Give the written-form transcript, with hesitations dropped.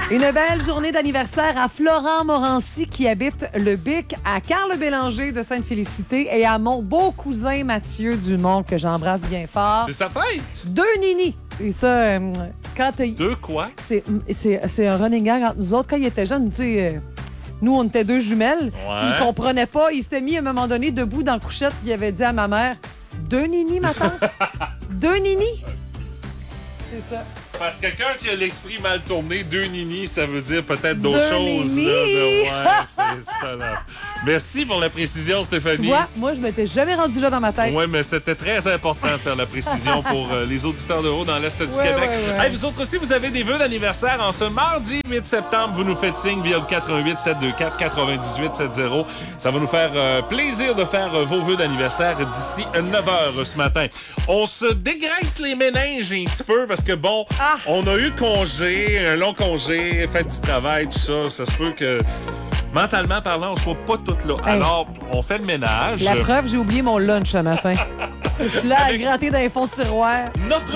Une belle journée d'anniversaire à Florent Morancy qui habite le Bic, à Carl Bélanger de Sainte-Félicité et à mon beau cousin Mathieu Dumont que j'embrasse bien fort. C'est sa fête! 2 Nini. Et ça, quand t'es... 2 quoi? C'est un running gag entre nous autres. Quand il était jeune, tu sais... Nous, on était 2 jumelles. Ouais. Il comprenait pas. Il s'était mis à un moment donné debout dans la couchette puis il avait dit à ma mère, 2 Nini, ma tante? 2 Nini? C'est ça. Parce que quelqu'un qui a l'esprit mal tourné, 2 Nini, ça veut dire peut-être d'autres 2 choses. Nini. Ouais, c'est ça. Là. Merci pour la précision, Stéphanie. Tu vois, moi, je m'étais jamais rendu là dans ma tête. Oui, mais c'était très important de faire la précision pour les auditeurs de haut dans l'Est du Ouais, Québec. ouais. Hey, vous autres aussi, vous avez des vœux d'anniversaire en ce mardi 8 septembre. Vous nous faites signe via le 88 724 98 70. Ça va nous faire plaisir de faire vos vœux d'anniversaire d'ici 9h ce matin. On se dégraisse les méninges un petit peu parce que, bon, on a eu congé, un long congé, fête du travail, tout ça. Ça se peut que... mentalement parlant, on soit pas toutes là. Hey. Alors, on fait le ménage. La preuve, j'ai oublié mon lunch ce matin. Je suis là à gratter dans les fonds de tiroir. Notre